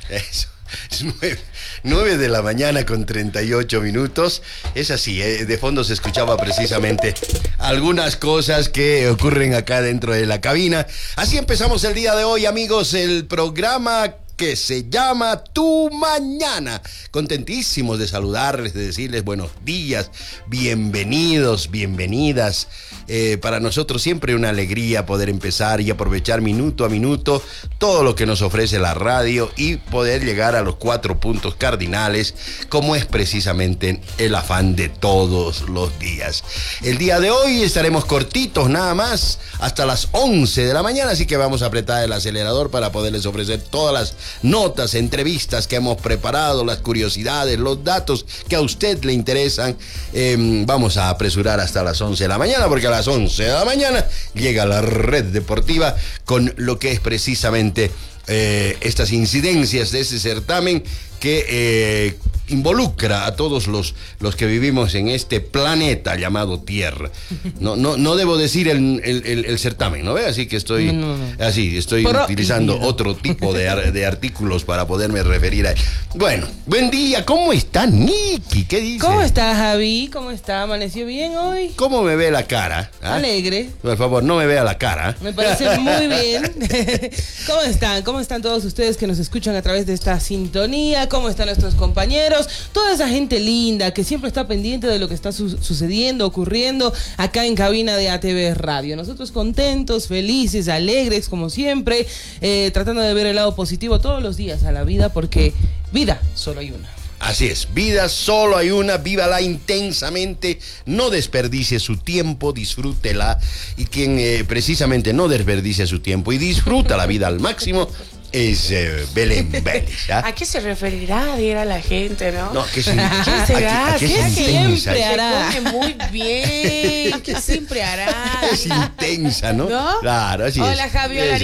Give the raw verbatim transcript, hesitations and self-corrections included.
Eso. Es nueve, nueve de la mañana con treinta y ocho minutos. Es así, ¿eh? De fondo se escuchaba precisamente algunas cosas que ocurren acá dentro de la cabina. Así empezamos el día de hoy, amigos, el programa que se llama Tu Mañana. Contentísimos de saludarles, de decirles buenos días, bienvenidos, bienvenidas. Eh, para nosotros siempre una alegría poder empezar y aprovechar minuto a minuto todo lo que nos ofrece la radio y poder llegar a los cuatro puntos cardinales, como es precisamente el afán de todos los días. El día de hoy estaremos cortitos nada más hasta las once de la mañana, así que vamos a apretar el acelerador para poderles ofrecer todas las notas, entrevistas que hemos preparado, las curiosidades, los datos que a usted le interesan. Eh, vamos a apresurar hasta las once de la mañana, porque a las once de la mañana llega la Red Deportiva con lo que es precisamente eh, estas incidencias de ese certamen que eh, involucra a todos los, los que vivimos en este planeta llamado Tierra. No, no, no debo decir el, el, el, el certamen, ¿no ve? Así que estoy, no, no. así, estoy Pero, utilizando mira. otro tipo de, de artículos para poderme referir a él. Bueno, buen día, ¿cómo está Nicky? ¿Qué dice? ¿Cómo está Javi? ¿Cómo está? ¿Amaneció bien hoy? ¿Cómo me ve la cara? ¿Ah? Alegre. Por favor, no me vea la cara. Me parece muy bien. ¿Cómo están? ¿Cómo están todos ustedes que nos escuchan a través de esta sintonía? ¿Cómo están nuestros compañeros? Toda esa gente linda que siempre está pendiente de lo que está su- sucediendo, ocurriendo acá en cabina de A T V Radio. Nosotros contentos, felices, alegres como siempre, eh, tratando de ver el lado positivo todos los días a la vida, porque vida solo hay una. Así es, vida solo hay una, vívala intensamente, no desperdicie su tiempo, disfrútela, y quien eh, precisamente no desperdicie su tiempo y disfruta la vida al máximo es eh, Belén Vélez. ¿Ah? ¿A qué se referirá, dirá la gente, no? No, que se, ¿Qué será? ¿A qué, a qué ¿Qué es intensa? siempre hará? Se come muy bien. ¿Qué siempre hará? Es intensa, ¿no? ¿No? Claro, así es. Hola, Javi, hola, Es